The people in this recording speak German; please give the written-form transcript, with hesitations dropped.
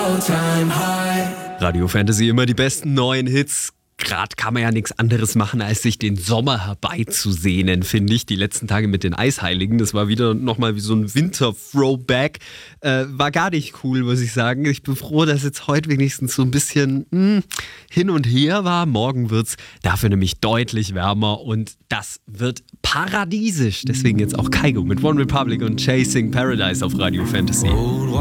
Radio Fantasy, immer die besten neuen Hits. Gerade kann man ja nichts anderes machen, als sich den Sommer herbeizusehnen, finde ich. Die letzten Tage mit den Eisheiligen, das war wieder nochmal wie so ein Winter-Throwback. War gar nicht cool, muss ich sagen. Ich bin froh, dass jetzt heute wenigstens so ein bisschen hin und her war. Morgen wird es dafür nämlich deutlich wärmer und das wird paradiesisch. Deswegen jetzt auch Kygo mit One Republic und Chasing Paradise auf Radio Fantasy.